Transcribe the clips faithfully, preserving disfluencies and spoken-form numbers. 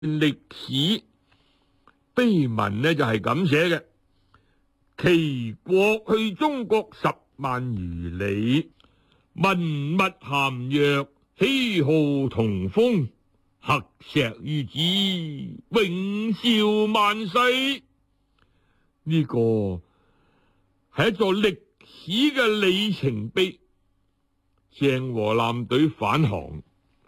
歷史碑文呢就係咁寫嘅：其國去中國十萬餘里，文物咸若，喜好同風，刻石於之，永紹萬世。呢個係一座歷史嘅里程碑。鄭和艦隊返航，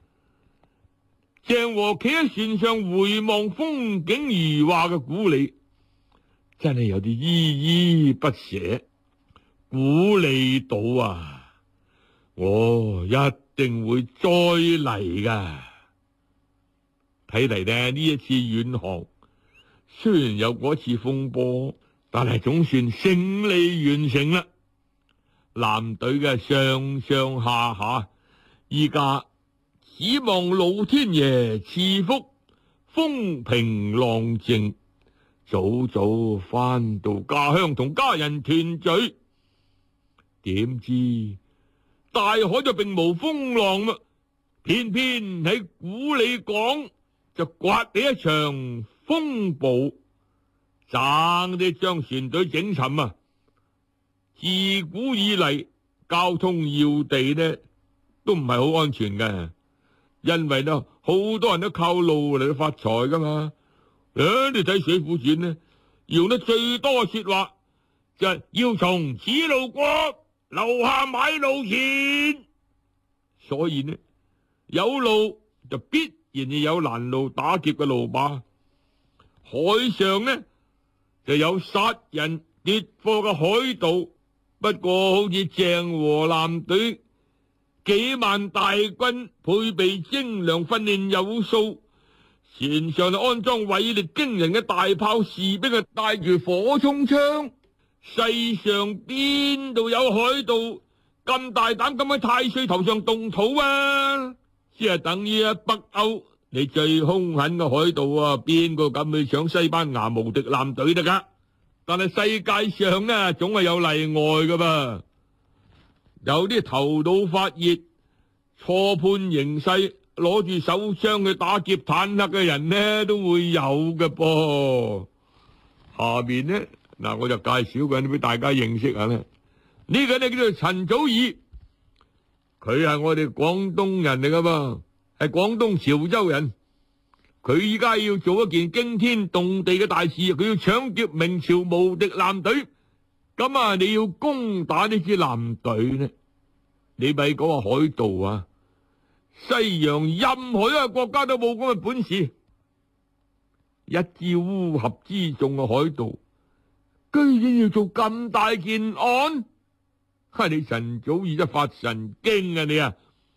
鄭和企喺船上回望風景如畫嘅古里，真係有啲依依不捨。古里島啊，我一定會再嚟噶。睇嚟呢，呢一次遠航雖然有嗰次風波，但係總算勝利完成啦。艦隊嘅上上下下，依家指望老天爺賜福，風平浪靜，早早翻到家鄉同家人團聚。點知大海就並無風浪啦，偏偏喺古里港就颳起一場風暴，爭啲將船隊整沉啊！自古以嚟，交通要地呢都唔係好安全嘅，因為呢好多人都靠路嚟發財噶嘛。誒，你睇《水滸傳》呢，用得最多說話就係要從此路過，留下買路錢。所以呢，有路就必然要有攔路打劫嘅路霸，海上呢就有殺人劫貨嘅海盜。不過好似鄭和艦隊幾萬大軍，配備精良，訓練有素，船上就安裝威力驚人嘅大炮，士兵啊帶住火衝槍。世上邊度有海盜咁大膽咁喺太歲頭上動土啊？只係等於喺北歐，你最兇狠嘅海盜啊，邊個敢去搶西班牙無敵艦隊得噶？但係世界上呢，總係有例外噶噃。有啲頭腦發熱、錯判形勢、攞住手槍去打劫坦克嘅人呢，都會有嘅噃。下面呢，嗱，我就介紹個人俾大家認識下啦。呢個呢叫做陳祖義，佢係我哋廣東人嚟噶噃，係廣東潮州人。佢依家要做一件驚天動地嘅大事，佢要搶劫明朝無敵艦隊。咁啊，你要攻打呢支艦隊呢？你咪講話海盜啊！西洋任何一個國家都冇咁嘅本事。一支烏合之眾嘅海盜，居然要做咁大件案？哈！你陳祖義真發神經啊你啊！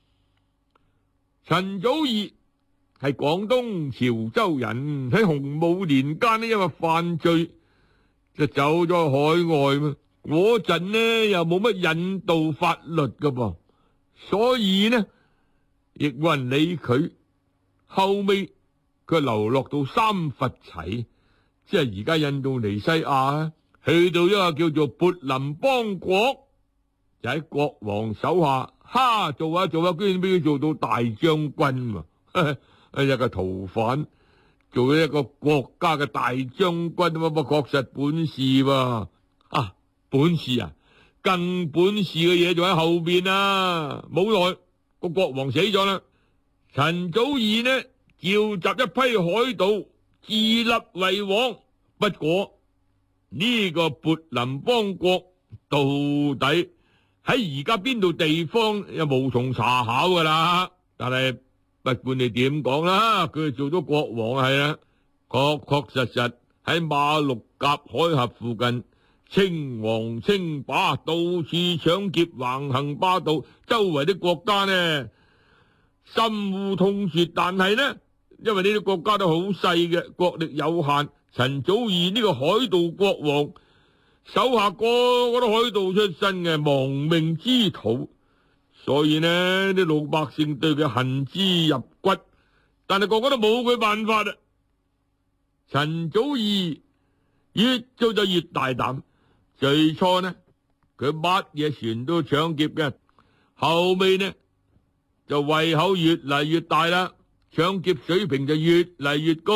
陳祖義係廣東潮州人，喺洪武年間呢，因為犯罪就走咗海外嘛。嗰陣呢又冇乜引導法律噶噃，所以呢亦冇人理佢。後尾佢流落到三佛齊，即係而家印度尼西亞，去到一個叫做勃林邦國，就喺國王手下，哈做下做下，居然俾佢做到大將軍。一個逃犯做咗一個國家嘅大將軍，乜乜確實本事喎。啊，本事啊，更本事嘅嘢仲喺後邊啊！冇耐個國王死咗啦，陳祖義呢召集一批海盜自立為王。不過呢個勃林邦國到底喺而家邊度地方又無從查考噶啦。但係不管你點講啦，佢做咗國王係啊，確確實實喺馬六甲海峽附近稱王稱霸，到處搶劫，橫行霸道，周圍啲國家呢深惡痛絕。但係呢，因為呢啲國家都好細嘅，國力有限，陳祖義呢個海盜國王手下個個都海盜出身嘅，亡命之徒。所以呢，啲老百姓對佢恨之入骨，但係個個都冇佢辦法啦。陳祖義越做就越大膽，最初呢，佢乜嘢船都搶劫嘅，後尾呢就胃口越嚟越大啦， 搶劫水平就越嚟越高。